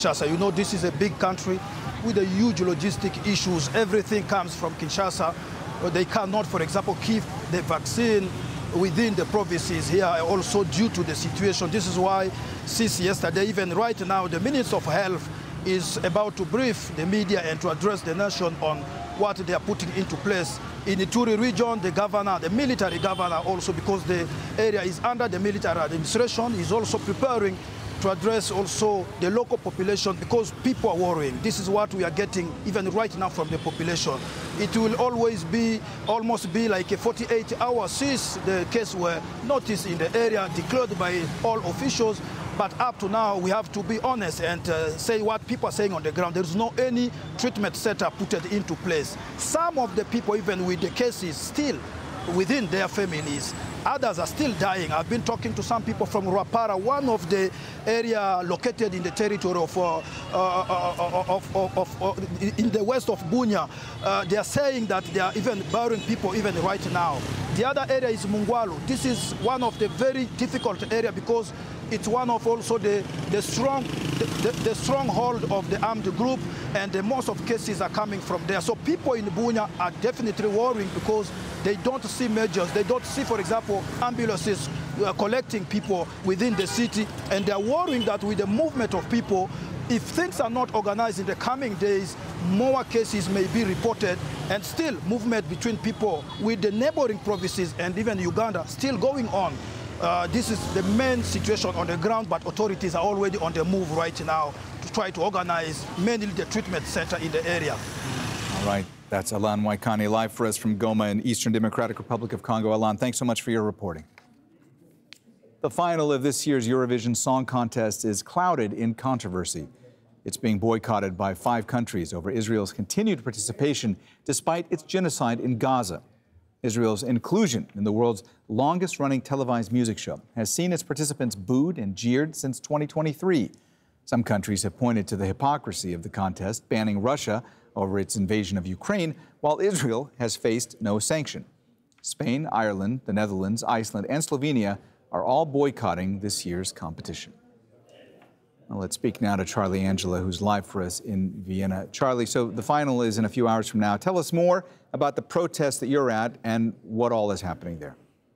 Kinshasa, you know, this is a big country with a huge logistic issues. Everything comes from Kinshasa. They cannot, for example, keep the vaccine within the provinces here also due to the situation. This is why since yesterday, even right now, the Minister of Health is about to brief the media and to address the nation on what they are putting into place. In the Ituri region, the governor, the military governor also, because the area is under the military administration, is also preparing to address also the local population because people are worrying. This is what we are getting even right now from the population. It will always be, almost be like a 48 hours since the case were noticed in the area, declared by all officials. But up to now, we have to be honest and say what people are saying on the ground. There is no any treatment setup put into place. Some of the people, even with the cases, still within their families. Others are still dying. I've been talking to some people from Rwapara, one of the area located in the territory of in the west of Bunia. They are saying that they are even burying people even right now. The other area is Mungwalu. This is one of the very difficult area because it's one of also the stronghold of the armed group, and the most of cases are coming from there. So people in Bunia are definitely worrying because they don't see measures. They don't see, for example, ambulances collecting people within the city, and they're worrying that with the movement of people, if things are not organized in the coming days, more cases may be reported, and still movement between people with the neighboring provinces and even Uganda still going on. This is the main situation on the ground, but authorities are already on the move right now to try to organize mainly the treatment center in the area. All right, that's Alan Waikane live for us from Goma in Eastern Democratic Republic of Congo. Alan, thanks so much for your reporting. The final of this year's Eurovision Song Contest is clouded in controversy. It's being boycotted by 5 countries over Israel's continued participation despite its genocide in Gaza. Israel's inclusion in the world's longest-running televised music show has seen its participants booed and jeered since 2023. Some countries have pointed to the hypocrisy of the contest, banning Russia over its invasion of Ukraine, while Israel has faced no sanction. Spain, Ireland, the Netherlands, Iceland, and Slovenia are all boycotting this year's competition. Well, let's speak now to Charlie Angela, who's live for us in Vienna. Charlie, so the final is in a few hours from now. Tell us more about the protest that you're at and what all is happening there.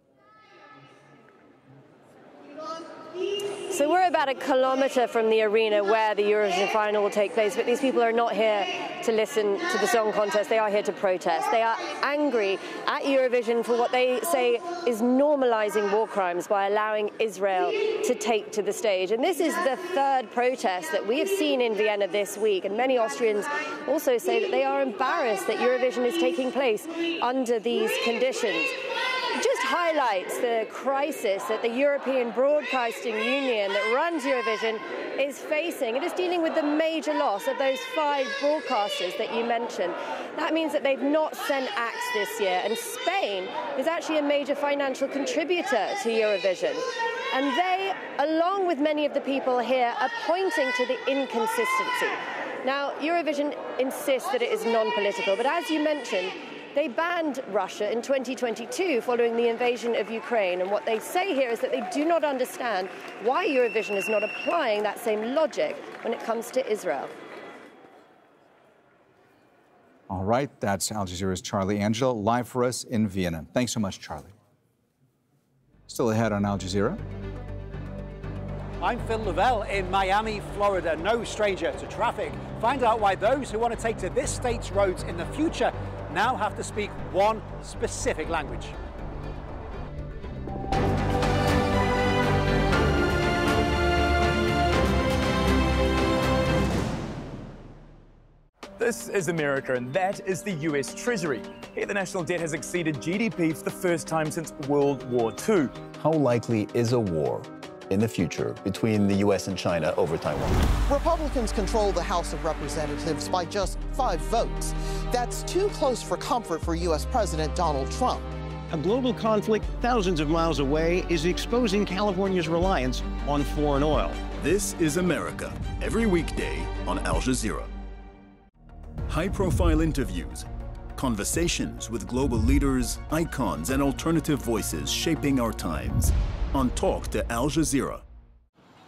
So we're about 1 kilometre from the arena where the Eurovision final will take place, but these people are not here to listen to the song contest. They are here to protest. They are angry at Eurovision for what they say is normalising war crimes by allowing Israel to take to the stage. And this is the 3rd protest that we have seen in Vienna this week. And many Austrians also say that they are embarrassed that Eurovision is taking place under these conditions. It just highlights the crisis that the European Broadcasting Union that runs Eurovision is facing. It is dealing with the major loss of those 5 broadcasters that you mentioned. That means that they've not sent acts this year, and Spain is actually a major financial contributor to Eurovision. And they, along with many of the people here, are pointing to the inconsistency. Now, Eurovision insists that it is non-political, but as you mentioned, they banned Russia in 2022 following the invasion of Ukraine. And what they say here is that they do not understand why Eurovision is not applying that same logic when it comes to Israel. All right, that's Al Jazeera's Charlie Angela, live for us in Vienna. Thanks so much, Charlie. Still ahead on Al Jazeera. I'm Phil Lavelle in Miami, Florida, no stranger to traffic. Find out why those who want to take to this state's roads in the future now have to speak one specific language. This is America, and that is the US Treasury. Here, the national debt has exceeded GDP for the first time since World War II. How likely is a war in the future between the U.S. and China over Taiwan? Republicans control the House of Representatives by just 5 votes. That's too close for comfort for U.S. President Donald Trump. A global conflict thousands of miles away is exposing California's reliance on foreign oil. This is America, every weekday on Al Jazeera. High-profile interviews, conversations with global leaders, icons, and alternative voices shaping our times. On Talk to Al Jazeera.